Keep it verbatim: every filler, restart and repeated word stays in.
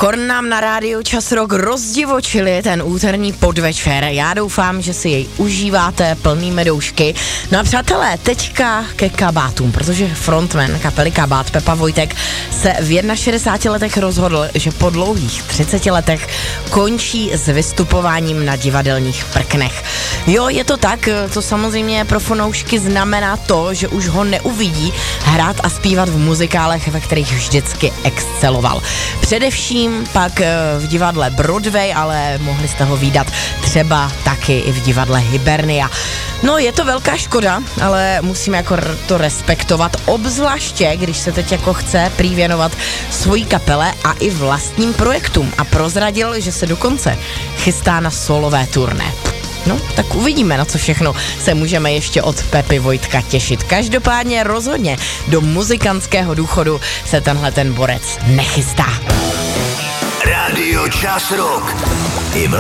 Korn nám na rádiu Čas Rock rozdivočili ten úterní podvečer. Já doufám, že si jej užíváte plný medoušky. No a přátelé, teďka ke kabátům, protože frontman kapely Kabát Pepa Vojtek se v šedesáti jedné letech rozhodl, že po dlouhých třiceti letech končí s vystupováním na divadelních prknech. Jo, je to tak, to samozřejmě pro fanoušky znamená to, že už ho neuvidí hrát a zpívat v muzikálech, ve kterých vždycky exceloval. Především pak v divadle Broadway, ale mohli jste ho vídat třeba taky i v divadle Hibernia. No, je to velká škoda, ale musíme jako to respektovat, obzvláště, když se teď jako chce prý věnovat svojí kapele a i vlastním projektům a prozradil, že se dokonce chystá na solové turné. No, tak uvidíme, na co všechno se můžeme ještě od Pepy Vojtka těšit. Každopádně rozhodně do muzikantského důchodu se tenhle ten borec nechystá. Rádio Čas Rock. I v